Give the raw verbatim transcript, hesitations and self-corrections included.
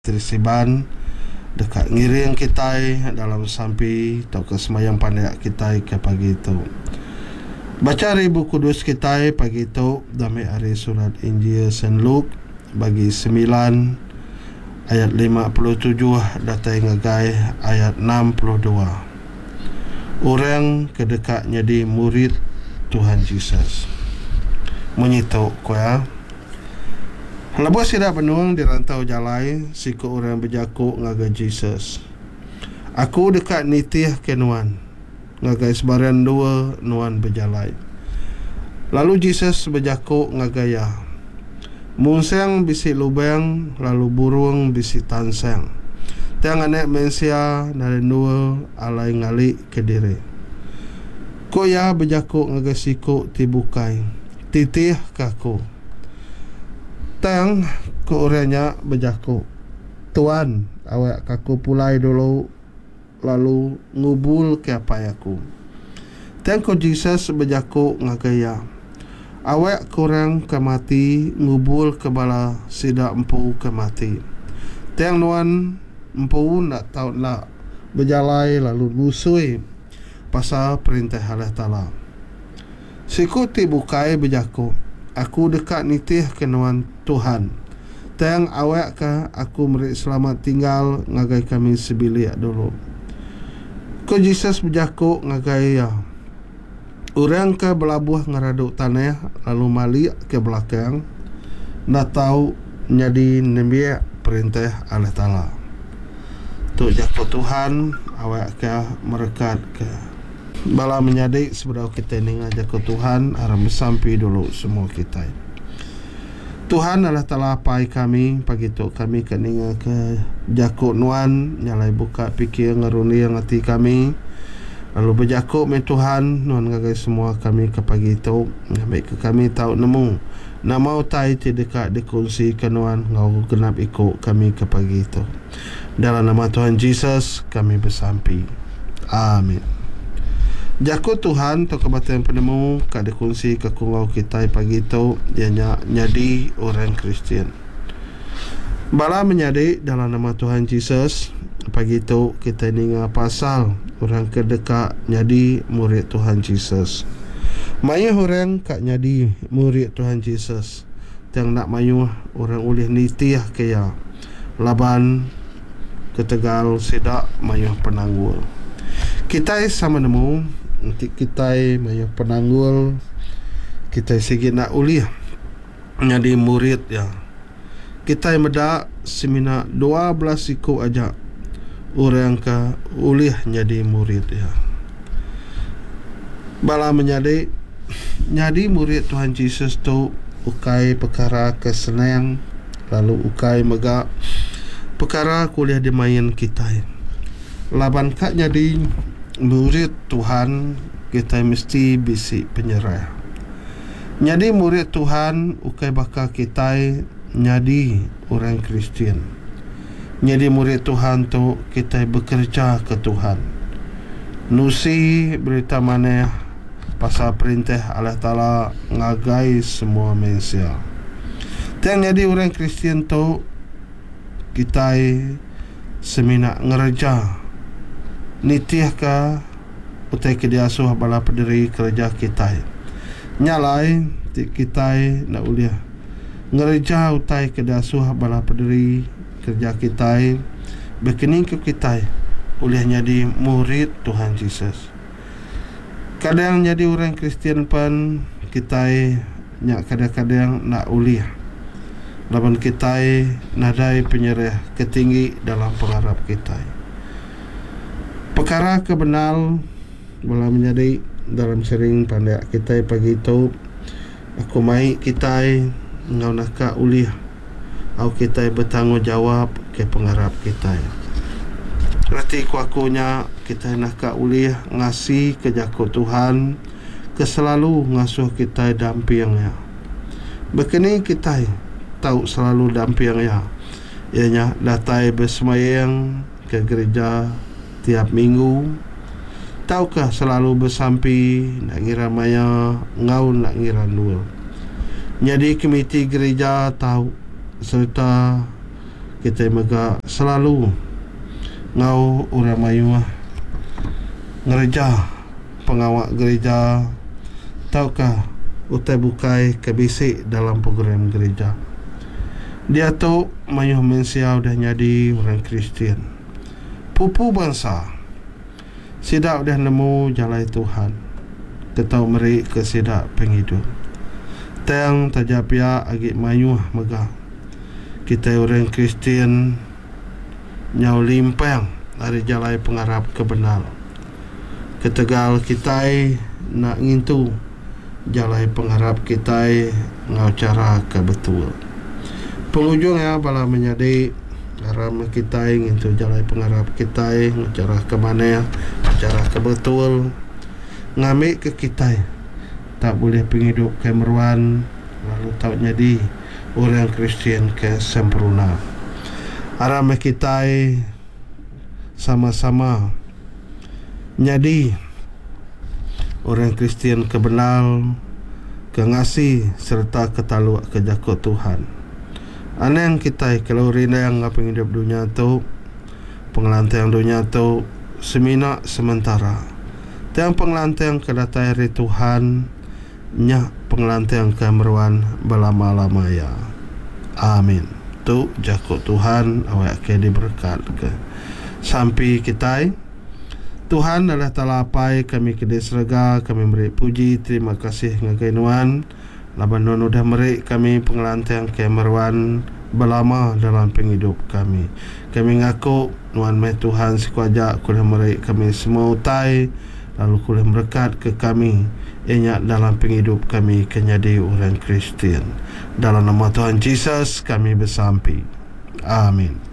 Trisiban dekat ngiring kita dalam sampai atau ke semayang pandai kita ke pagi itu. Baca hari buku kudus kita pagi itu damai hari surat Injil Saint Luke bagi sembilan ayat lima puluh tujuh datai ngagai ayat enam puluh dua. Orang kedekatnya di murid Tuhan Yesus. Menyitu ko ya. Lepas tidak penuang di rantau jalai siku orang berjaku ngaga Jesus. Aku dekat nitih ke nuan ngagai sebarian dua nuan berjalai. Lalu Jesus berjaku ngagaya. Munseng bisi lubang lalu burung bisi tanseng. Tiang anak mensia dari dua alai ngali ke diri. Ko ya berjaku ngaga siku tibukai. Titih kaku. Tang ko orangnya berjaku. Tuan, awak kaku pulai dulu lalu ngubul ke apa aku. Tang ko Jesus berjaku ngagaya. Awak kurang ke mati ngubul ke bala sida empu ke mati. Tang nuan empu nak tahu nak berjalai lalu busui pasal perintah Allah Ta'ala. Sikuti bukai berjaku. Aku dekat nitih kenuan Tuhan. Tang awak ka aku merik selamat tinggal ngagai kami sebilik dulu. Ko Jesus berjaku ngagai ya. Orang ke belabuh ngeraduk tanah lalu malik ke belakang. Nak tahu jadi nabi perintah Allah Ta'ala. Tu jaku Tuhan awak ke merekat ke bala menyadik sebelum kita ni ngajak ke Tuhan aram sampai dulu semua kita. Tuhan Allah Ta'ala pai kami pagi tu kami keninga ke jakuk nuan nyalai buka fikir ngeruni yang hati kami lalu berjakuk me Tuhan nuan ngagai semua kami ke pagi tu ngambil ke kami tahu nemu nak mau tai ti dekat dikongsi ke nuan ngau genap ikut kami ke pagi tu dalam nama Tuhan Jesus kami bersampai. Amin. Jaku Tuhan tu kebatan penemu kak dikongsi ke kungau kita pagi tu ianya nyadi orang Kristian. Bala menyadi dalam nama Tuhan Yesus pagi tu kita ninga pasal orang kedekat nyadi murid Tuhan Yesus. Mayuh orang kak nyadi murid Tuhan Yesus. Yang nak mayuh orang ulih nitiah kaya laban ketegal sedak mayuh penanggul. Kita sama nemu nanti kita maya penanggul kita segi nak uliah jadi murid ya. Kita meda semina dua belas siku aja orang ke uliah jadi murid ya. Bala menjadi jadi murid Tuhan Yesus tu ukai perkara kesenang lalu ukai mega perkara kuliah dimain kita. Laban kak jadi murid Tuhan kita mesti bisi penyerah. Jadi murid Tuhan ukai bakal kita jadi orang Kristian. Jadi murid Tuhan tu kita bekerja ke Tuhan. Nusi berita mana pasal perintah Allah Ta'ala ngagai semua manusia. Dan jadi orang Kristian tu kita semina ngereja nitiah ka utai kediasuh bala pendiri kerja kita nyalai ti kita nak uliah ngereja utai kediasuh bala pendiri kerja kita bekening ke kita uliah jadi murid Tuhan Yesus. Kadang jadi orang Kristian pun kita nyak kadang-kadang nak uliah laban kita nadai penyerah ketinggi dalam pengharap kita. Perkara kebenar bola menjadi dalam sering pandai kita pagi itu aku mai kita ngau nak uliah au kita bertanggungjawab ke pengharap kita. Berarti ku akunya kita nak uliah ngasih ke jaku Tuhan ke selalu ngasuh kita dampingnya. Begini kita tahu selalu dampingnya. Ianya datai bersemayang ke gereja tiap minggu. Tahukah selalu bersampi nak ngira maya ngau nak ngira dua. Jadi komiti gereja tahu serta kita mega selalu ngau orang mayuah ngereja pengawak gereja tahukah utai bukai kebisik dalam program gereja. Dia tu mayuh mensiau dah jadi orang Kristian. Pupu bangsa sidak dah nemu jalan Tuhan. Ketau merik ke sidak penghidup. Tang tajapia agik mayuh megah. Kita orang Kristian nyau limpang dari jalan pengarap kebenar. Ketegal kita nak ngintu jalan pengarap kita ngau cara kebetul. Penghujungnya bala menjadi aram kita ngintu jalan pengarap kita ngau cara ke mana, cara kebetul. Ngambil ke kita tak boleh penghidup kemeruan lalu tak jadi orang Kristian ke sempurna. Aram kita sama-sama jadi orang Kristian kebenar, kengasih serta ketaluk kejakut Tuhan. Aneh kita kalau rina yang ngapeng hidup dunia tu, pengelantang dunia tu semina sementara. Tiang pengelantang kedatai hari Tuhan, nyak pengelantang kemeruan belama-lama ya. Amin. Tu jakut Tuhan awak ke diberkat ke. Sampai kita Tuhan adalah talapai kami kedai serga, kami beri puji, terima kasih ngakainuan. Laban non udah merik kami pengelantang kemeruan belama dalam penghidup kami. Kami ngaku nuan meh Tuhan sekuajak kuliah merik kami semua utai, lalu kuliah berkat ke kami enyak dalam penghidup kami kenyadi orang Kristian. Dalam nama Tuhan Yesus kami bersampi. Amin.